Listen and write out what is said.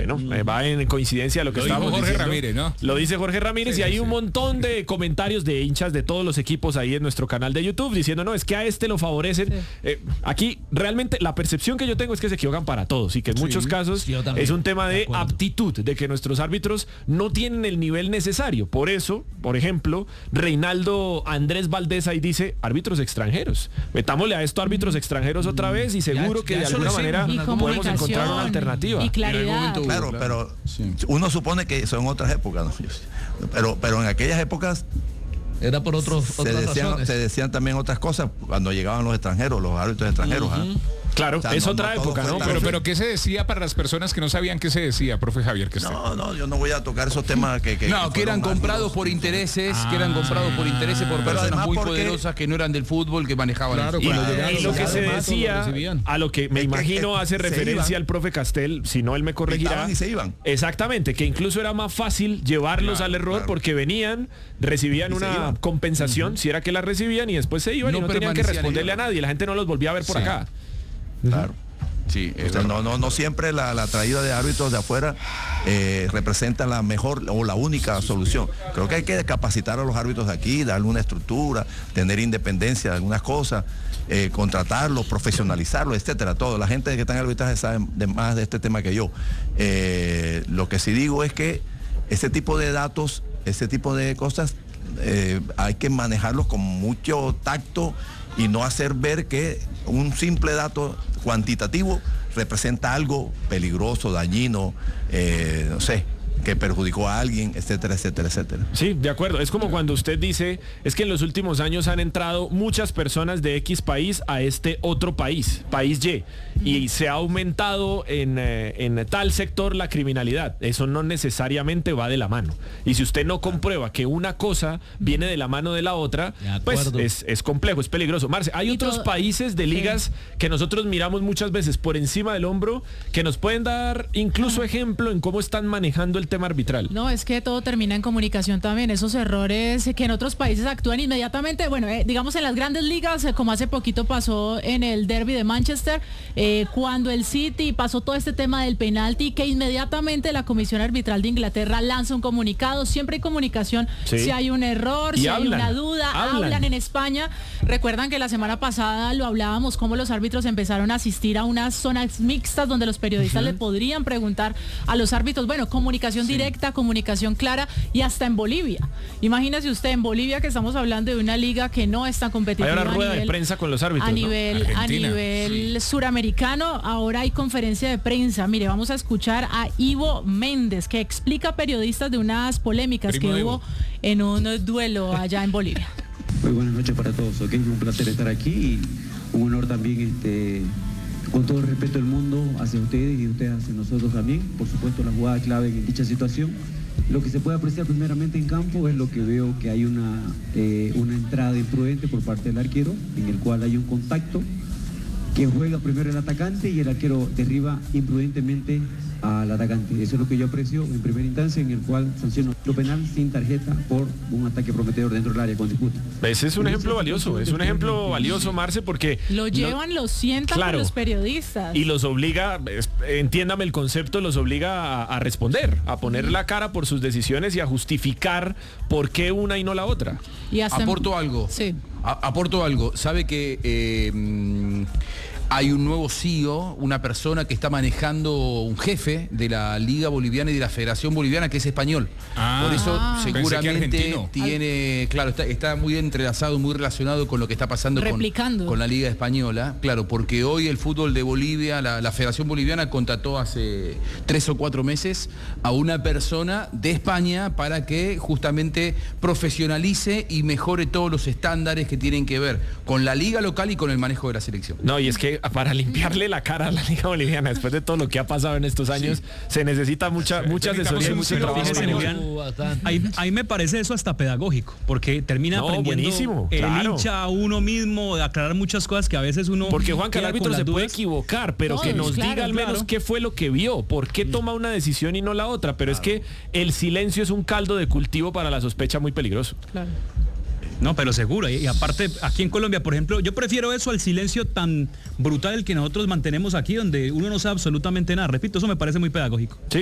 Bueno, va en coincidencia a lo que estábamos diciendo. Jorge Ramírez, ¿no? Lo dice Jorge Ramírez, y hay un montón de comentarios de hinchas de todos los equipos ahí en nuestro canal de YouTube diciendo, no, es que a este lo favorecen. Aquí realmente la percepción que yo tengo es que se equivocan para todos y que en muchos casos es un tema de aptitud, de que nuestros árbitros no tienen el nivel necesario. Por eso, por ejemplo, Reinaldo Andrés Valdés ahí dice, árbitros extranjeros. Metámosle a esto árbitros extranjeros otra vez y seguro que de alguna manera podemos encontrar una alternativa. Y claridad. Claro, pero uno supone que son otras épocas, ¿no? Pero en aquellas épocas era por otras razones. Se decían también otras cosas cuando llegaban los extranjeros, los árbitros extranjeros. Claro, o sea, es otra época, ¿no? Pero ¿qué se decía para las personas que no sabían qué se decía, profe Javier? No, yo no voy a tocar esos temas que eran comprados por intereses, por personas muy poderosas que no eran del fútbol, que manejaban el fútbol. Y lo que se decía, a lo que me imagino hace referencia al profe Castel, si no él me corregirá. Y se iban. Exactamente, que incluso era más fácil llevarlos al error porque venían, recibían una compensación, si era que la recibían, y después se iban y no tenían que responderle a nadie, la gente no los volvía a ver por acá. Claro. Sí, no siempre la traída de árbitros de afuera representa la mejor o la única solución. Creo que hay que capacitar a los árbitros de aquí, darle una estructura, tener independencia de algunas cosas, contratarlos, profesionalizarlos, etcétera, todo. La gente que está en el arbitraje sabe más de este tema que yo. Lo que sí digo es que ese tipo de datos, ese tipo de cosas, hay que manejarlos con mucho tacto y no hacer ver que un simple dato cuantitativo representa algo peligroso, dañino, no sé, que perjudicó a alguien, etcétera, etcétera, etcétera. Sí, de acuerdo. Es como cuando usted dice, es que en los últimos años han entrado muchas personas de X país a este otro país, país Y se ha aumentado en tal sector la criminalidad. Eso no necesariamente va de la mano. Y si usted no comprueba que una cosa viene de la mano de la otra, pues es complejo, es peligroso. Marce, hay otros países de ligas que nosotros miramos muchas veces por encima del hombro, que nos pueden dar incluso ejemplo en cómo están manejando el tema arbitral. No, es que todo termina en comunicación también. Esos errores que en otros países actúan inmediatamente, bueno, digamos en las grandes ligas, como hace poquito pasó en el derby de Manchester, cuando el City pasó todo este tema del penalti, que inmediatamente la Comisión Arbitral de Inglaterra lanza un comunicado. Siempre hay comunicación, si hay un error, si hay una duda, hablan en España. Recuerdan que la semana pasada lo hablábamos, cómo los árbitros empezaron a asistir a unas zonas mixtas donde los periodistas le podrían preguntar a los árbitros. Bueno, comunicación directa, comunicación clara, y hasta en Bolivia. Imagínese usted, en Bolivia, que estamos hablando de una liga que no es tan competitiva. Hay una rueda de prensa con los árbitros, a nivel suramericano. Ahora hay conferencia de prensa. Mire, vamos a escuchar a Ivo Méndez, que explica a periodistas de unas polémicas que hubo en un duelo allá en Bolivia. Muy buenas noches para todos, un placer estar aquí y un honor también, con todo el respeto del mundo hacia ustedes y ustedes hacia nosotros también. Por supuesto, la jugada clave en dicha situación. Lo que se puede apreciar primeramente en campo es lo que veo, que hay una entrada imprudente por parte del arquero, en el cual hay un contacto, que juega primero el atacante y el arquero derriba imprudentemente al atacante. Eso es lo que yo aprecio en primera instancia, en el cual sanciono lo penal sin tarjeta por un ataque prometedor dentro del área con disputa. Ese es un ejemplo valioso, Marce, porque lo llevan, lo sientan con los periodistas. Y los obliga, entiéndame el concepto, los obliga a responder, a poner la cara por sus decisiones y a justificar por qué una y no la otra. Y aporto algo. Sí. Aporto algo. Sabe que hay un nuevo CEO, una persona que está manejando, un jefe de la Liga Boliviana y de la Federación Boliviana, que es español. Por eso seguramente tiene, claro, está muy entrelazado, muy relacionado con lo que está pasando con la Liga Española. Claro, porque hoy el fútbol de Bolivia, la Federación Boliviana contrató hace 3 o 4 meses a una persona de España para que justamente profesionalice y mejore todos los estándares que tienen que ver con la liga local y con el manejo de la selección. No, y es que para limpiarle la cara a la Liga Boliviana después de todo lo que ha pasado en estos años, se necesita mucha asesoría y mucho trabajo. Ahí me parece eso hasta pedagógico, porque termina aprendiendo el hincha a uno mismo, de aclarar muchas cosas que a veces uno... Porque Juanca, el árbitro se puede equivocar, pero que nos diga al menos qué fue lo que vio, por qué toma una decisión y no la otra. Pero es que el silencio es un caldo de cultivo para la sospecha muy peligroso. Claro. No, pero seguro. Y aparte, aquí en Colombia, por ejemplo, yo prefiero eso al silencio tan brutal el que nosotros mantenemos aquí, donde uno no sabe absolutamente nada. Repito, eso me parece muy pedagógico. Sí.